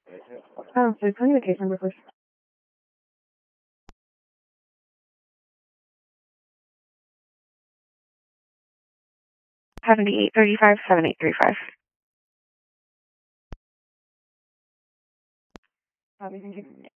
So tell me the case number, please. 7835, 7835. Thank you.